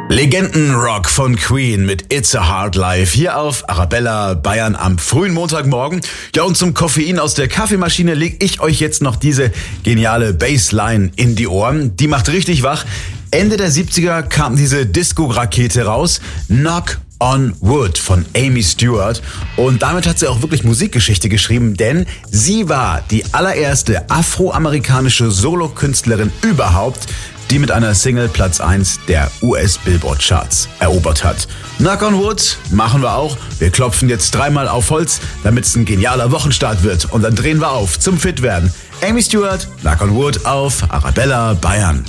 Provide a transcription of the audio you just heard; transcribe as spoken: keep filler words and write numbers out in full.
Legendenrock von Queen mit It's a Hard Life hier auf Arabella Bayern am frühen Montagmorgen. Ja, und zum Koffein aus der Kaffeemaschine leg ich euch jetzt noch diese geniale Bassline in die Ohren. Die macht richtig wach. Ende der siebziger kam diese Disco-Rakete raus, Knock on Wood von Amy Stewart, und damit hat sie auch wirklich Musikgeschichte geschrieben, denn sie war die allererste afroamerikanische Solokünstlerin überhaupt, die mit einer Single Platz eins der U S-Billboard-Charts erobert hat. Knock on Wood machen wir auch. Wir klopfen jetzt dreimal auf Holz, damit es ein genialer Wochenstart wird. Und dann drehen wir auf zum Fitwerden. Amy Stewart, Knock on Wood auf Arabella Bayern.